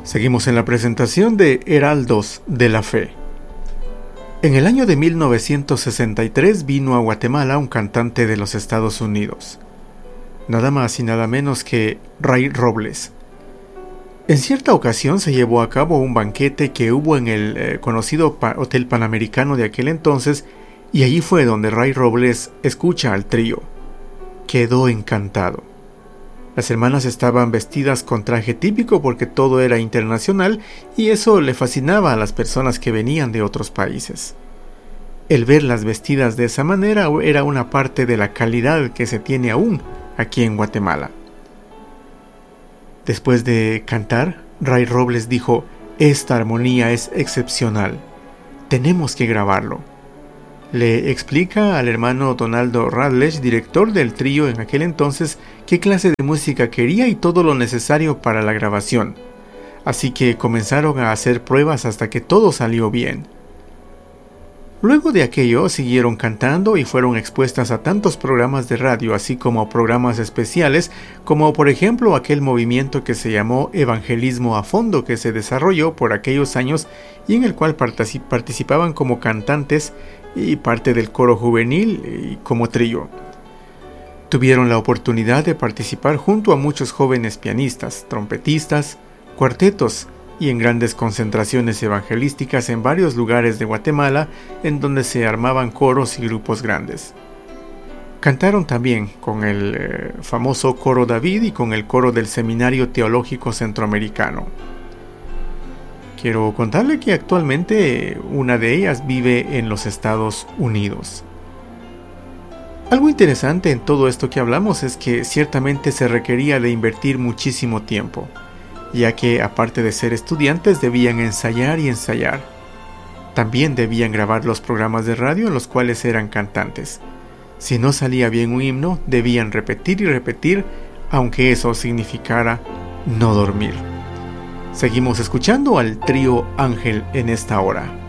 Seguimos en la presentación de Heraldos de la Fe. En el año de 1963 vino a Guatemala un cantante de los Estados Unidos, nada más y nada menos que Ray Robles. En cierta ocasión se llevó a cabo un banquete que hubo en el conocido Hotel Panamericano de aquel entonces, y allí fue donde Ray Robles escucha al trío. Quedó encantado. Las hermanas estaban vestidas con traje típico porque todo era internacional y eso le fascinaba a las personas que venían de otros países. El verlas vestidas de esa manera era una parte de la calidad que se tiene aún aquí en Guatemala. Después de cantar, Ray Robles dijo: "Esta armonía es excepcional. Tenemos que grabarlo". Le explica al hermano Donaldo Radlech, director del trío en aquel entonces, qué clase de música quería y todo lo necesario para la grabación. Así que comenzaron a hacer pruebas hasta que todo salió bien. Luego de aquello siguieron cantando y fueron expuestas a tantos programas de radio, así como programas especiales, como por ejemplo aquel movimiento que se llamó Evangelismo a Fondo, que se desarrolló por aquellos años y en el cual participaban como cantantes y parte del coro juvenil y como trío. Tuvieron la oportunidad de participar junto a muchos jóvenes pianistas, trompetistas, cuartetos y en grandes concentraciones evangelísticas en varios lugares de Guatemala en donde se armaban coros y grupos grandes. Cantaron también con el famoso Coro David y con el coro del Seminario Teológico Centroamericano. Quiero contarle que actualmente una de ellas vive en los Estados Unidos. Algo interesante en todo esto que hablamos es que ciertamente se requería de invertir muchísimo tiempo, ya que aparte de ser estudiantes debían ensayar y ensayar. También debían grabar los programas de radio en los cuales eran cantantes. Si no salía bien un himno, debían repetir y repetir, aunque eso significara no dormir. Seguimos escuchando al trío Ángel en esta hora.